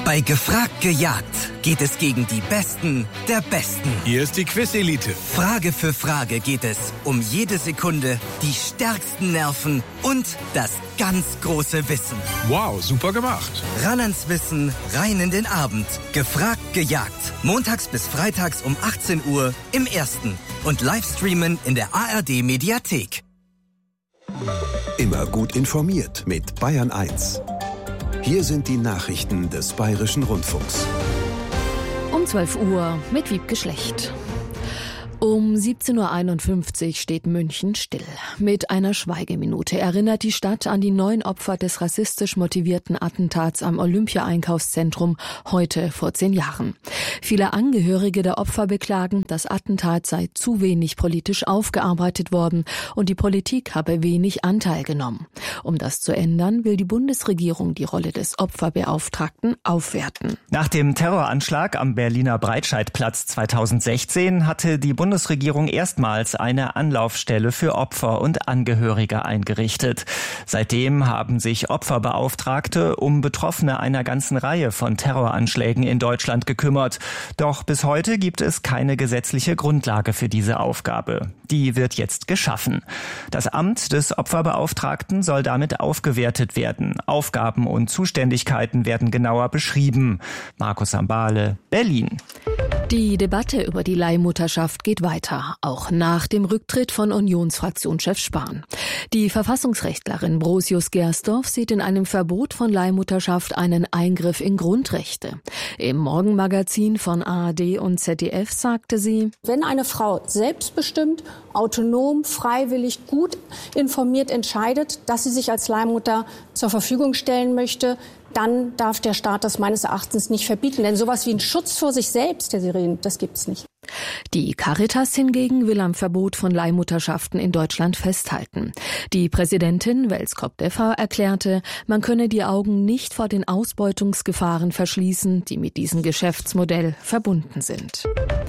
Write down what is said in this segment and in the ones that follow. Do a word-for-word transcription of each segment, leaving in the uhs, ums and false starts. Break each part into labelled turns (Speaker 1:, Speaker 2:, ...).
Speaker 1: Bei Gefragt gejagt geht es gegen die Besten der Besten.
Speaker 2: Hier ist die Quiz-Elite.
Speaker 1: Frage für Frage geht es um jede Sekunde, die stärksten Nerven und das ganz große Wissen.
Speaker 2: Wow, super gemacht.
Speaker 1: Ran ans Wissen, rein in den Abend. Gefragt gejagt. Montags bis freitags um achtzehn Uhr im Ersten und Livestreamen in der A R D-Mediathek.
Speaker 3: Immer gut informiert mit Bayern eins. Hier sind die Nachrichten des Bayerischen Rundfunks.
Speaker 4: Um zwölf Uhr mit Wiebke Schlecht. Um siebzehn Uhr einundfünfzig steht München still. Mit einer Schweigeminute erinnert die Stadt an die neun Opfer des rassistisch motivierten Attentats am Olympia-Einkaufszentrum heute vor zehn Jahren. Viele Angehörige der Opfer beklagen, das Attentat sei zu wenig politisch aufgearbeitet worden und die Politik habe wenig Anteil genommen. Um das zu ändern, will die Bundesregierung die Rolle des Opferbeauftragten aufwerten.
Speaker 5: Nach dem Terroranschlag am Berliner Breitscheidplatz zweitausendsechzehn hatte die Bundesregierung erstmals eine Anlaufstelle für Opfer und Angehörige eingerichtet. Seitdem haben sich Opferbeauftragte um Betroffene einer ganzen Reihe von Terroranschlägen in Deutschland gekümmert. Doch bis heute gibt es keine gesetzliche Grundlage für diese Aufgabe. Die wird jetzt geschaffen. Das Amt des Opferbeauftragten soll damit aufgewertet werden. Aufgaben und Zuständigkeiten werden genauer beschrieben. Markus Sambale, Berlin.
Speaker 4: Die Debatte über die Leihmutterschaft geht weiter, auch nach dem Rücktritt von Unionsfraktionschef Spahn. Die Verfassungsrechtlerin Brosius-Gersdorf sieht in einem Verbot von Leihmutterschaft einen Eingriff in Grundrechte. Im Morgenmagazin von A R D und Z D F sagte sie:
Speaker 6: Wenn eine Frau selbstbestimmt, autonom, freiwillig, gut informiert entscheidet, dass sie sich als Leihmutter zur Verfügung stellen möchte, dann darf der Staat das meines Erachtens nicht verbieten. Denn sowas wie ein Schutz vor sich selbst, Herr Sirin, das gibt's nicht.
Speaker 4: Die Caritas hingegen will am Verbot von Leihmutterschaften in Deutschland festhalten. Die Präsidentin Welskop-Defa erklärte, man könne die Augen nicht vor den Ausbeutungsgefahren verschließen, die mit diesem Geschäftsmodell verbunden sind.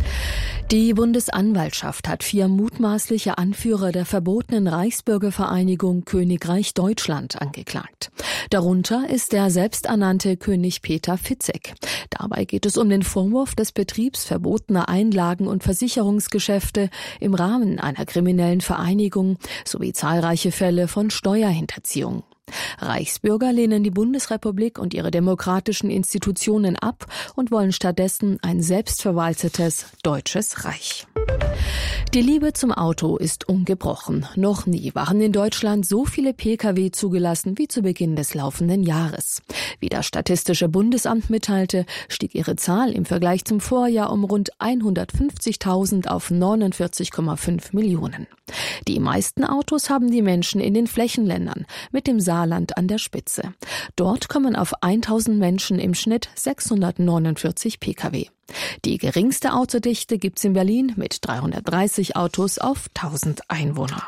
Speaker 4: Die Bundesanwaltschaft hat vier mutmaßliche Anführer der verbotenen Reichsbürgervereinigung Königreich Deutschland angeklagt. Darunter ist der selbsternannte König Peter Fitzek. Dabei geht es um den Vorwurf des Betriebs verbotener Einlagen- und Versicherungsgeschäfte im Rahmen einer kriminellen Vereinigung sowie zahlreiche Fälle von Steuerhinterziehung. Reichsbürger lehnen die Bundesrepublik und ihre demokratischen Institutionen ab und wollen stattdessen ein selbstverwaltetes deutsches Reich. Die Liebe zum Auto ist ungebrochen. Noch nie waren in Deutschland so viele Pkw zugelassen wie zu Beginn des laufenden Jahres. Wie das Statistische Bundesamt mitteilte, stieg ihre Zahl im Vergleich zum Vorjahr um rund hundertfünfzigtausend auf neunundvierzig Komma fünf Millionen. Die meisten Autos haben die Menschen in den Flächenländern, mit dem Saarland an der Spitze. Dort kommen auf tausend Menschen im Schnitt sechshundertneunundvierzig Pkw. Die geringste Autodichte gibt's in Berlin mit dreihundertdreißig Autos auf tausend Einwohner.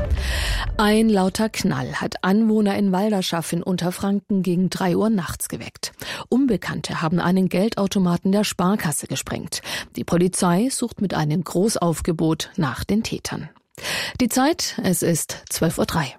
Speaker 4: Ein lauter Knall hat Anwohner in Walderschaff in Unterfranken gegen drei Uhr nachts geweckt. Unbekannte haben einen Geldautomaten der Sparkasse gesprengt. Die Polizei sucht mit einem Großaufgebot nach den Tätern. Die Zeit, es ist zwölf Uhr drei.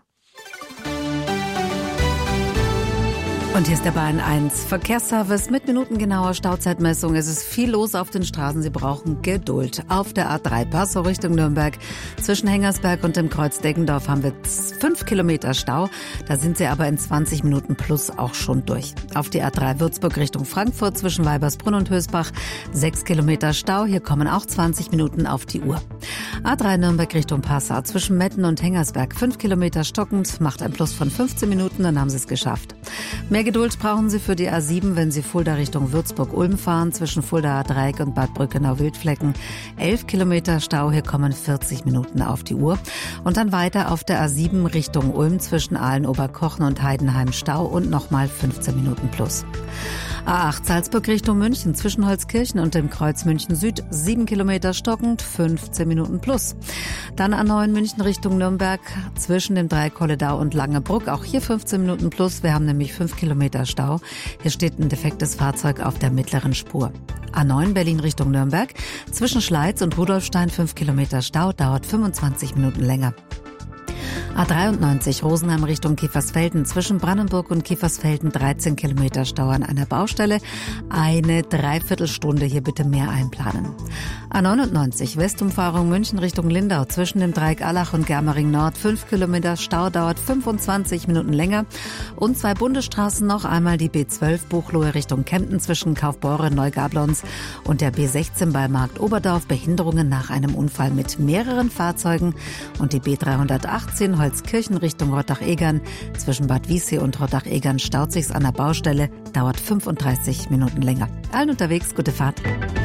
Speaker 7: Und hier ist der Bayern eins Verkehrsservice mit minutengenauer Stauzeitmessung. Es ist viel los auf den Straßen. Sie brauchen Geduld. Auf der A drei Passau Richtung Nürnberg zwischen Hengersberg und dem Kreuz Deggendorf haben wir fünf Kilometer Stau. Da sind Sie aber in zwanzig Minuten plus auch schon durch. Auf die A drei Würzburg Richtung Frankfurt zwischen Weibersbrunn und Hösbach sechs Kilometer Stau. Hier kommen auch zwanzig Minuten auf die Uhr. A drei Nürnberg Richtung Passau zwischen Metten und Hengersberg fünf Kilometer stockend. Macht ein Plus von fünfzehn Minuten, dann haben Sie es geschafft. Mehr Geduld brauchen Sie für die A sieben, wenn Sie Fulda Richtung Würzburg-Ulm fahren, zwischen Fuldaer Dreieck und Bad Brückenau-Wildflecken. elf Kilometer Stau, hier kommen vierzig Minuten auf die Uhr. Und dann weiter auf der A sieben Richtung Ulm zwischen Aalen-Oberkochen und Heidenheim Stau und nochmal fünfzehn Minuten plus. A acht Salzburg Richtung München zwischen Holzkirchen und dem Kreuz München Süd sieben Kilometer stockend, fünfzehn Minuten plus. Dann A neun München Richtung Nürnberg zwischen dem Dreieck Kolledau und Langebruck, auch hier fünfzehn Minuten plus. Wir haben nämlich fünf Kilometer Stau. Hier steht ein defektes Fahrzeug auf der mittleren Spur. A neun Berlin Richtung Nürnberg zwischen Schleiz und Rudolfstein fünf Kilometer Stau, dauert fünfundzwanzig Minuten länger. A dreiundneunzig Rosenheim Richtung Kiefersfelden. Zwischen Brandenburg und Kiefersfelden dreizehn Kilometer Stau an einer Baustelle. Eine Dreiviertelstunde hier bitte mehr einplanen. A neunundneunzig Westumfahrung München Richtung Lindau. Zwischen dem Dreieck Allach und Germering Nord fünf Kilometer Stau, dauert fünfundzwanzig Minuten länger. Und zwei Bundesstraßen noch. Einmal die B zwölf Buchloe Richtung Kempten zwischen Kaufbeuren, Neugablons und der B sechzehn bei Markt Oberdorf. Behinderungen nach einem Unfall mit mehreren Fahrzeugen. Und die B dreihundertachtzehn Holzkirchen Richtung Rottach-Egern. Zwischen Bad Wiessee und Rottach-Egern staut sich's an der Baustelle, dauert fünfunddreißig Minuten länger. Allen unterwegs, gute Fahrt.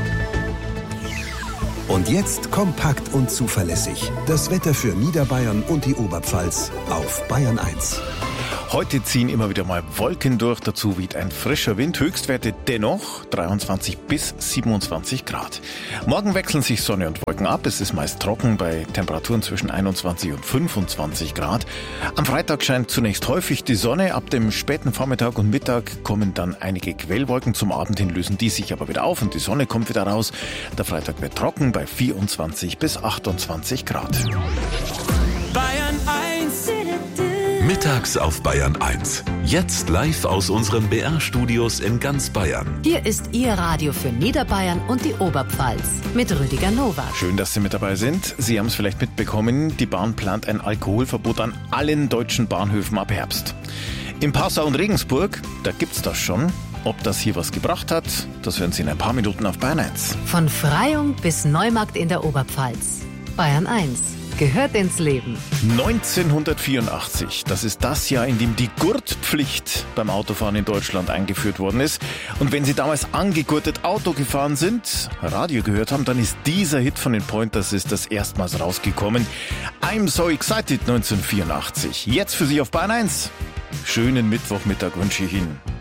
Speaker 3: Und jetzt kompakt und zuverlässig. Das Wetter für Niederbayern und die Oberpfalz auf Bayern eins.
Speaker 2: Heute ziehen immer wieder mal Wolken durch, dazu weht ein frischer Wind, Höchstwerte dennoch dreiundzwanzig bis siebenundzwanzig Grad. Morgen wechseln sich Sonne und Wolken ab, es ist meist trocken bei Temperaturen zwischen einundzwanzig und fünfundzwanzig Grad. Am Freitag scheint zunächst häufig die Sonne, ab dem späten Vormittag und Mittag kommen dann einige Quellwolken, zum Abend hin lösen die sich aber wieder auf und die Sonne kommt wieder raus. Der Freitag wird trocken bei vierundzwanzig bis achtundzwanzig Grad.
Speaker 8: Bayern eins.
Speaker 9: Mittags auf Bayern eins. Jetzt live aus unseren B R-Studios in ganz Bayern.
Speaker 10: Hier ist Ihr Radio für Niederbayern und die Oberpfalz mit Rüdiger Nowak.
Speaker 2: Schön, dass Sie mit dabei sind. Sie haben es vielleicht mitbekommen, die Bahn plant ein Alkoholverbot an allen deutschen Bahnhöfen ab Herbst. In Passau und Regensburg, da gibt's das schon. Ob das hier was gebracht hat, das hören Sie in ein paar Minuten auf Bayern eins.
Speaker 10: Von Freyung bis Neumarkt in der Oberpfalz. Bayern eins. Gehört ins Leben.
Speaker 2: neunzehnhundertvierundachtzig, das ist das Jahr, in dem die Gurtpflicht beim Autofahren in Deutschland eingeführt worden ist. Und wenn Sie damals angegurtet Auto gefahren sind, Radio gehört haben, dann ist dieser Hit von den Pointers ist das erstmals rausgekommen. I'm so excited neunzehnhundertvierundachtzig. Jetzt für Sie auf Bayern eins. Schönen Mittwochmittag wünsche ich Ihnen.